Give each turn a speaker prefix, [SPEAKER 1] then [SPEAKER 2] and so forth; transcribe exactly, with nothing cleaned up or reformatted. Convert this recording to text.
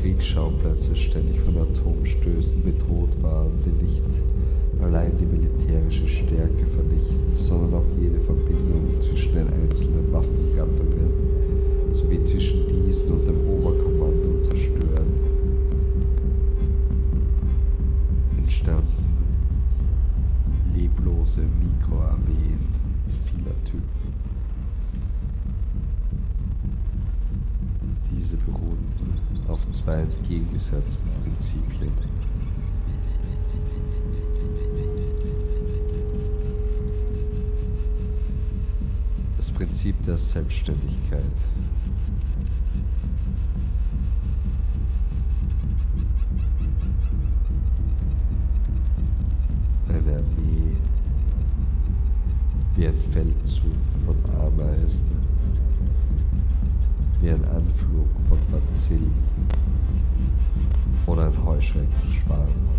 [SPEAKER 1] Kriegsschauplätze ständig von Atomstößen bedroht waren, die nicht allein die militärische Stärke vernichten, sondern auch jede Verbindung zwischen den einzelnen Waffengattungen sowie zwischen diesen und dem Oberkommando zerstören. Entstanden leblose Mikroarmeen vieler Typen. Diese beruhten auf zwei entgegengesetzten Prinzipien. Das Prinzip der Selbstständigkeit. Eine Armee wie ein Feldzug von Ameisen, wie ein Anflug von Bazillen oder ein Heuschreckenschwarm.